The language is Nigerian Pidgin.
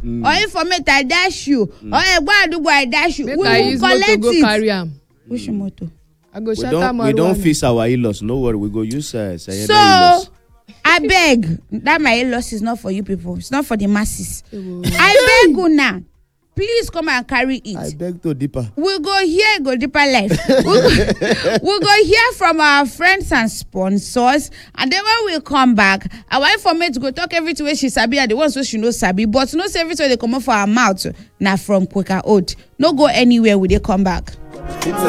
or informate I dash you, or Egbadugu I dash you. Make We I will use motor collect go it. carry am. Which motor? I go shut We don't fix our in-laws. No worry, we go use So I beg, that my in-laws is not for you people. It's not for the masses. I beg you now. Please come and carry it. I beg to differ. We'll go here, go deeper life. we'll go hear from our friends and sponsors. And then when we come back, our informant to go talk everything where she sabi and the ones where she knows sabi. But no say everything they come up for our mouth. Now from Quaker Oat. No go anywhere when they come back.